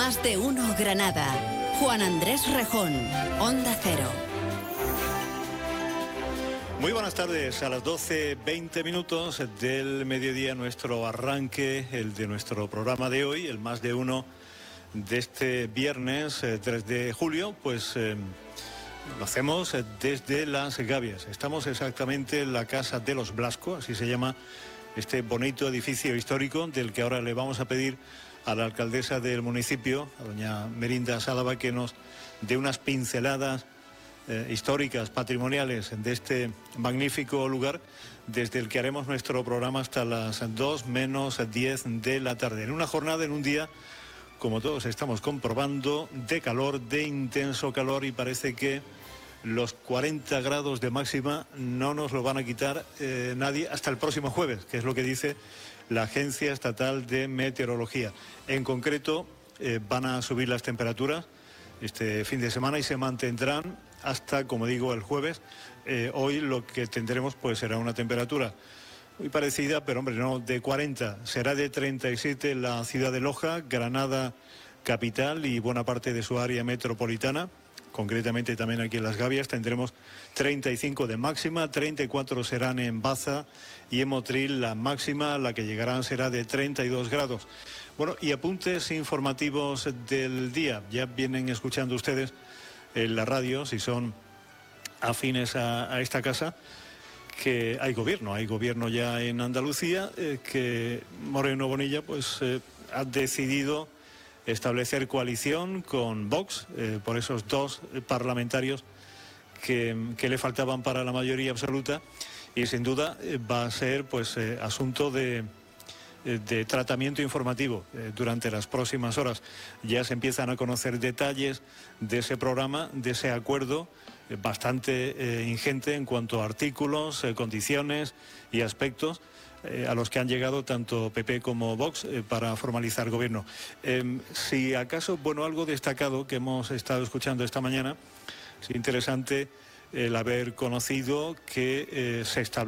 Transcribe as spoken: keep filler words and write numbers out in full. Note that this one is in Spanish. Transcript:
Más de uno Granada. Juan Andrés Rejón, Onda Cero. Muy buenas tardes, a las doce veinte minutos del mediodía nuestro arranque, el de nuestro programa de hoy, el Más de Uno de este viernes eh, tres de julio, pues eh, lo hacemos desde Las Gavias. Estamos exactamente en la Casa de los Blasco, así se llama este bonito edificio histórico del que ahora le vamos a pedir a la alcaldesa del municipio, a doña Merinda Sálava, que nos dé unas pinceladas eh, históricas, patrimoniales de este magnífico lugar, desde el que haremos nuestro programa hasta las dos menos diez de la tarde. En una jornada, en un día, como todos estamos comprobando, de calor, de intenso calor, y parece que los cuarenta grados de máxima no nos lo van a quitar eh, nadie hasta el próximo jueves, que es lo que dice la Agencia Estatal de Meteorología. En concreto, eh, van a subir las temperaturas este fin de semana y se mantendrán hasta, como digo, el jueves. Eh, hoy lo que tendremos pues será una temperatura muy parecida, pero hombre, no de cuarenta, será de treinta y siete la ciudad de Loja, Granada capital y buena parte de su área metropolitana. Concretamente también aquí en Las Gavias tendremos treinta y cinco de máxima, treinta y cuatro serán en Baza y en Motril la máxima, la que llegarán será de treinta y dos grados. Bueno, y apuntes informativos del día. Ya vienen escuchando ustedes en la radio, si son afines a, a esta casa, que hay gobierno, hay gobierno ya en Andalucía, eh, que Moreno Bonilla pues eh, ha decidido establecer coalición con Vox eh, por esos dos parlamentarios que, que le faltaban para la mayoría absoluta, y sin duda eh, va a ser pues eh, asunto de, de tratamiento informativo eh, durante las próximas horas. Ya se empiezan a conocer detalles de ese programa, de ese acuerdo eh, bastante eh, ingente en cuanto a artículos, eh, condiciones y aspectos Eh, a los que han llegado tanto P P como Vox eh, para formalizar gobierno. Eh, si acaso, bueno, algo destacado que hemos estado escuchando esta mañana, es interesante el haber conocido que eh, se establece